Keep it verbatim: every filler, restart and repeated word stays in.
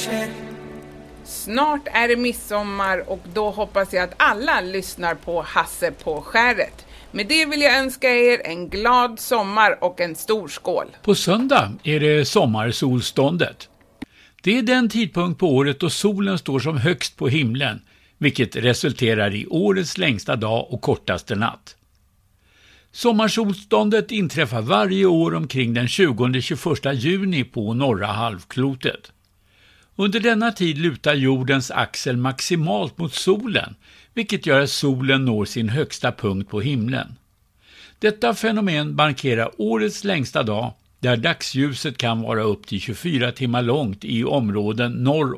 kanske. Snart är det midsommar och då hoppas jag att alla lyssnar på Hasse på skäret. Med det vill jag önska er en glad sommar och en stor skål. På söndag är det sommarsolståndet. Det är den tidpunkt på året då solen står som högst på himlen, vilket resulterar i årets längsta dag och kortaste natt. Sommarsolståndet inträffar varje år omkring den tjugonde till tjugoförsta juni på norra halvklotet. Under denna tid lutar jordens axel maximalt mot solen, vilket gör att solen når sin högsta punkt på himlen. Detta fenomen markerar årets längsta dag, där dagsljuset kan vara upp till tjugofyra timmar långt i områden norr